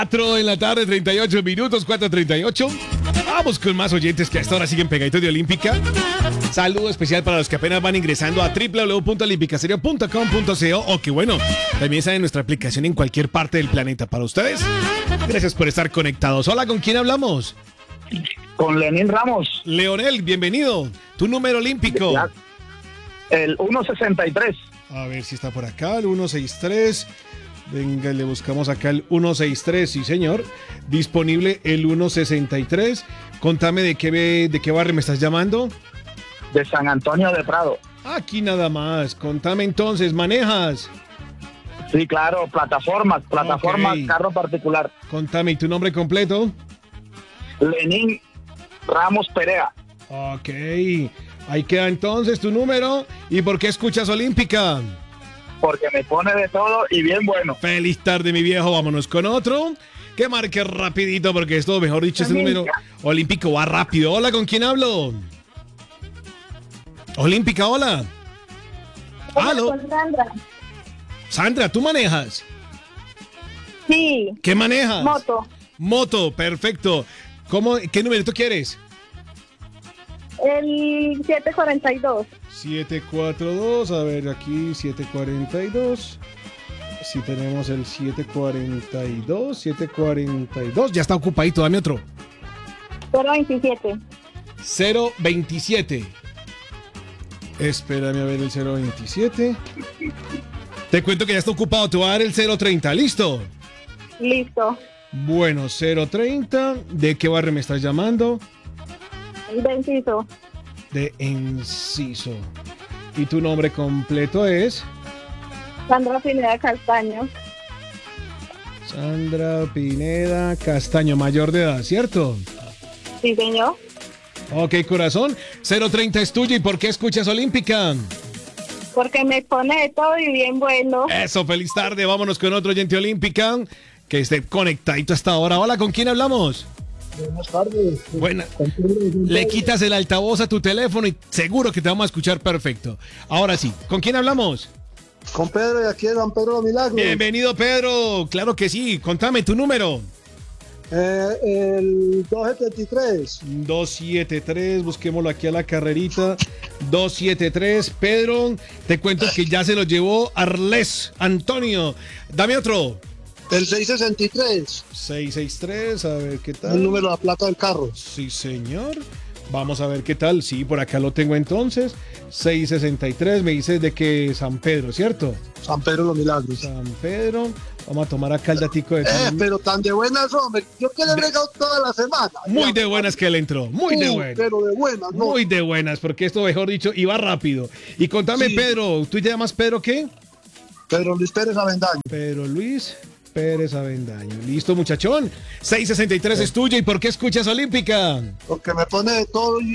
4 en la tarde, 38 minutos, 4:38. Vamos con más oyentes que hasta ahora siguen pegaditos de Olímpica. Saludo especial para los que apenas van ingresando a www.olimpicastereo.com.co o que bueno, también están en nuestra aplicación en cualquier parte del planeta. Para ustedes, gracias por estar conectados. Hola, ¿con quién hablamos? Con Lenín Ramos. Leonel, bienvenido. Tu número olímpico. El 163. A ver si está por acá, el 163. Venga, le buscamos acá el 163, sí señor. Disponible el 163. Contame de qué barrio me estás llamando. De San Antonio de Prado. Aquí nada más. Contame entonces, ¿manejas? Sí, claro, plataformas, Ok. carro particular. Contame, ¿y tu nombre completo? Lenín Ramos Perea. Ok. Ahí queda entonces tu número. ¿Y por qué escuchas Olímpica? Porque me pone de todo y bien bueno. Feliz tarde, mi viejo. Vámonos con otro. Que marque rapidito porque esto, mejor dicho, este número olímpico va rápido. Hola, ¿con quién hablo? Olímpica, hola. ¿Aló? Con Sandra. Sandra, ¿tú manejas? Sí, ¿Qué manejas? moto. Moto, perfecto. ¿Qué numerito quieres? El 742. 742, a ver aquí, 742. Si tenemos el 742, ya está ocupadito, dame otro. 027. 027. Espérame a ver el 027. Te cuento que ya está ocupado, te voy a dar el 030, ¿listo? Listo. Bueno, 030, ¿de qué barrio me estás llamando? De Enciso. De Enciso. ¿Y tu nombre completo es? Sandra Pineda Castaño. Sandra Pineda Castaño, mayor de edad, ¿cierto? Sí, señor. Ok, corazón. 030 es tuyo. ¿Y por qué escuchas Olímpica? Porque me pone de todo y bien bueno. Eso, feliz tarde. Vámonos con otro oyente Olímpica que esté conectadito hasta ahora. Hola, ¿con quién hablamos? Buenas tardes. Buena. Le quitas el altavoz a tu teléfono y seguro que te vamos a escuchar perfecto. Ahora sí, ¿con quién hablamos? Con Pedro y aquí es San Pedro Milagro. Bienvenido, Pedro. Claro que sí. Contame tu número. El 273. 273, busquémoslo aquí a la carrerita. 273, Pedro. Te cuento que ya se lo llevó Arles Antonio. Dame otro. El 663. 663, a ver qué tal. El número de la placa del carro. Sí, señor. Vamos a ver qué tal. Sí, por acá lo tengo entonces. 663, me dices de que San Pedro, ¿cierto? San Pedro Los Milagros. San Pedro. Vamos a tomar acá el datico de... Pero tan de buenas, hombre. Yo que le he regado toda la semana. Muy de buenas que él entró. Muy de buenas. Pero de buenas, ¿no? Muy de buenas, porque esto, mejor dicho, iba rápido. Y contame, Sí. Pedro, ¿tú te llamas Pedro qué? Pedro Luis Pérez Avendaño. Pedro Luis Pérez Avendaño. Listo, muchachón. 663 es tuyo. ¿Y por qué escuchas Olímpica? Porque me pone de todo y